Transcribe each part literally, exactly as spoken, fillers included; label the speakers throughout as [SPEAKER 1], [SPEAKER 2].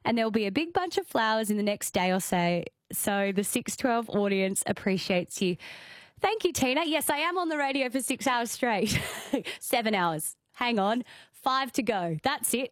[SPEAKER 1] and there'll be a big bunch of flowers in the next day or so. So the six twelve audience appreciates you. Thank you, Tina. Yes, I am on the radio for six hours straight. Seven hours. Hang on. Five to go. That's it.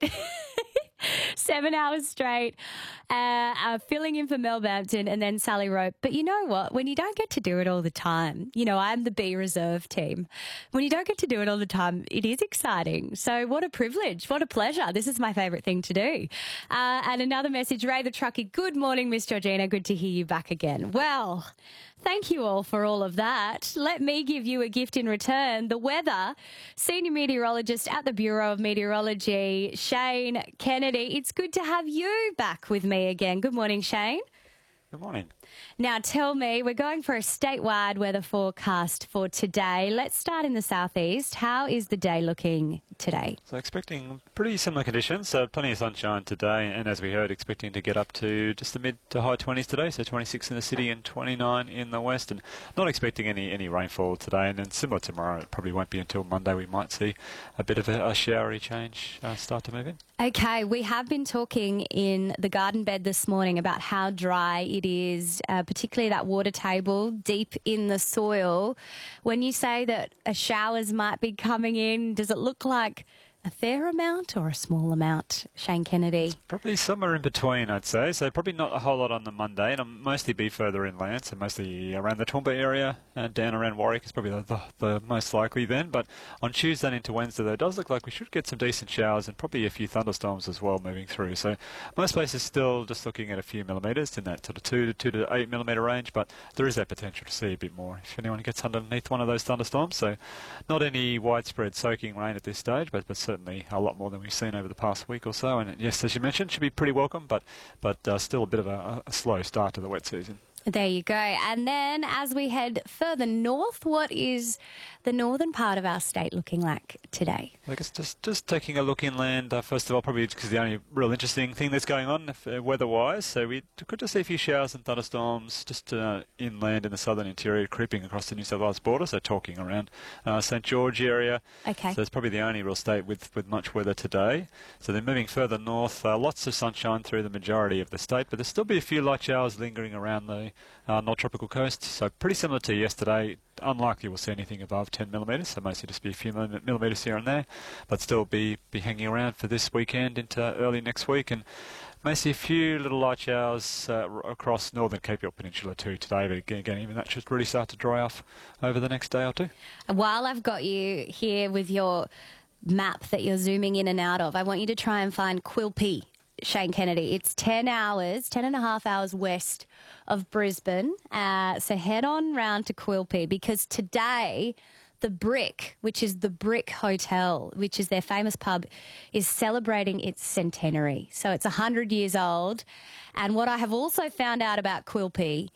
[SPEAKER 1] Seven hours straight, uh, uh, filling in for Mel Bampton and then Sally Rope. But you know what? When you don't get to do it all the time, you know, I'm the B reserve team. When you don't get to do it all the time, it is exciting. So what a privilege. What a pleasure. This is my favourite thing to do. Uh, and another message, Ray the Truckie. Good morning, Miss Georgina. Good to hear you back again. Well, thank you all for all of that. Let me give you a gift in return. The weather, Senior Meteorologist at the Bureau of Meteorology, Shane Kennedy. It's good to have you back with me again. Good morning, Shane.
[SPEAKER 2] Good morning.
[SPEAKER 1] Now tell me, we're going for a statewide weather forecast for today. Let's start in the southeast. How is the day looking today?
[SPEAKER 2] So expecting pretty similar conditions, so plenty of sunshine today, and as we heard, expecting to get up to just the mid to high twenties today, so twenty-six in the city and twenty-nine in the west, and not expecting any, any rainfall today, and then similar tomorrow, it probably won't be until Monday we might see a bit of a, a showery change uh, start to move in.
[SPEAKER 1] Okay, we have been talking in the garden bed this morning about how dry it is, uh, particularly that water table deep in the soil. When you say that a showers might be coming in, does it look like a fair amount or a small amount, Shane Kennedy?
[SPEAKER 2] Probably somewhere in between, I'd say. So probably not a whole lot on the Monday, and I'll mostly be further inland, so mostly around the Toowoomba area and down around Warwick is probably the, the, the most likely then. But on Tuesday and into Wednesday, though, it does look like we should get some decent showers and probably a few thunderstorms as well moving through. So most places still just looking at a few millimetres in that sort of two to two to eight millimetre range, but there is that potential to see a bit more if anyone gets underneath one of those thunderstorms. So not any widespread soaking rain at this stage, but, but certainly a lot more than we've seen over the past week or so. And yes, as you mentioned, should be pretty welcome, but but uh, still a bit of a, a slow start to the wet season.
[SPEAKER 1] There you go. And then as we head further north, what is the northern part of our state looking like today?
[SPEAKER 2] I guess just, just taking a look inland, uh, first of all, probably because the only real interesting thing that's going on uh, weather-wise. So we could just see a few showers and thunderstorms just uh, inland in the southern interior, creeping across the New South Wales border, so talking around uh, St George area.
[SPEAKER 1] Okay.
[SPEAKER 2] So it's probably the only real state with, with much weather today. So then moving further north, uh, lots of sunshine through the majority of the state, but there'll still be a few light showers lingering around the uh, North Tropical Coast. So pretty similar to yesterday. Unlikely we'll see anything above ten millimetres, so mostly just be a few millimetres here and there, but still be, be hanging around for this weekend into early next week, and mostly a few little light showers uh, across northern Cape York Peninsula too today, but again, again, even that should really start to dry off over the next day or two.
[SPEAKER 1] While I've got you here with your map that you're zooming in and out of, I want you to try and find Quilpie, Shane Kennedy. It's ten hours, ten and a half hours west of Brisbane. Uh, so head on round to Quilpie, because today the Brick, which is the Brick Hotel, which is their famous pub, is celebrating its centenary. So it's one hundred years old. And what I have also found out about Quilpie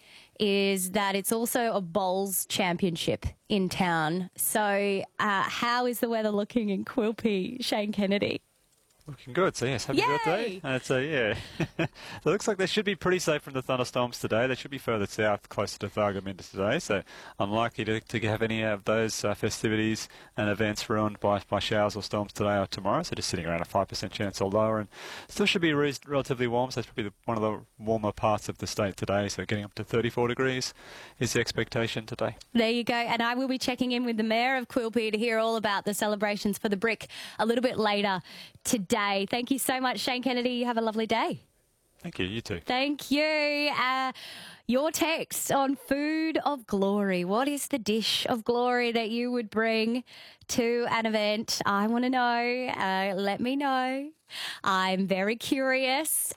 [SPEAKER 1] is that it's also a bowls championship in town. So uh, how is the weather looking in Quilpie, Shane Kennedy?
[SPEAKER 2] Looking good, so yes, happy
[SPEAKER 1] Yay!
[SPEAKER 2] birthday. Uh, so yeah, so it looks like they should be pretty safe from the thunderstorms today. They should be further south, closer to Thargomindah today, so unlikely to, to have any of those uh, festivities and events ruined by, by showers or storms today or tomorrow, so just sitting around a five percent chance or lower, and still should be re relatively warm, so it's probably the, one of the warmer parts of the state today, so getting up to thirty-four degrees is the expectation today.
[SPEAKER 1] There you go, and I will be checking in with the Mayor of Quilpie to hear all about the celebrations for the Brick a little bit later today. Thank you so much, Shane Kennedy. You have a lovely day.
[SPEAKER 2] Thank you. You too.
[SPEAKER 1] Thank you. Uh, your text on Food of Glory. What is the dish of glory that you would bring to an event? I want to know. Uh, let me know. I'm very curious.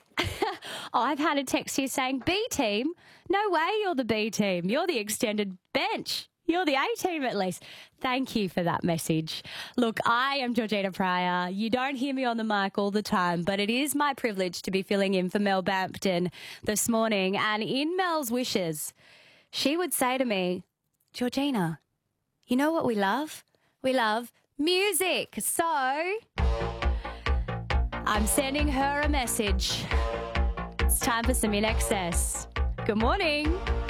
[SPEAKER 1] I've had a text here saying, B team? No way you're the B team. You're the extended bench. You're the A-team at least. Thank you for that message. Look, I am Georgina Pryor. You don't hear me on the mic all the time, but it is my privilege to be filling in for Mel Bampton this morning. And in Mel's wishes, she would say to me, Georgina, you know what we love? We love music. So I'm sending her a message. It's time for some In Excess. Good morning.